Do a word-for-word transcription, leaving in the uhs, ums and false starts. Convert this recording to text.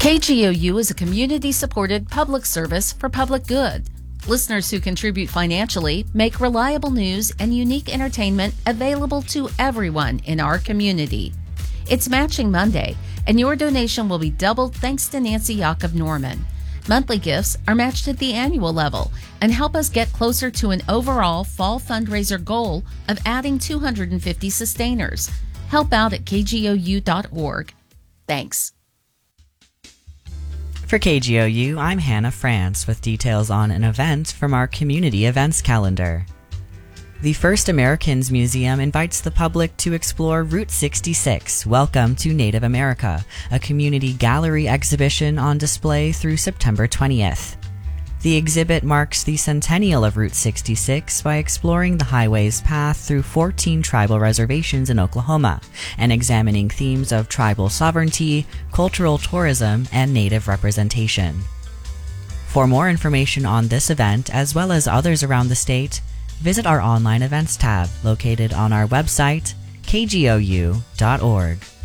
K G O U is a community-supported public service for public good. Listeners who contribute financially make reliable news and unique entertainment available to everyone in our community. It's Matching Monday, and your donation will be doubled thanks to Nancy Yock of Norman. Monthly gifts are matched at the annual level and help us get closer to an overall fall fundraiser goal of adding two hundred fifty sustainers. Help out at k g o u dot org. Thanks. For K G O U, I'm Hannah France with details on an event from our community events calendar. The First Americans Museum invites the public to explore Route sixty-six, Welcome to Native America, a community gallery exhibition on display through September twentieth. The exhibit marks the centennial of Route sixty-six by exploring the highway's path through fourteen tribal reservations in Oklahoma and examining themes of tribal sovereignty, cultural tourism, and Native representation. For more information on this event, as well as others around the state, visit our online events tab located on our website, k g o u dot org.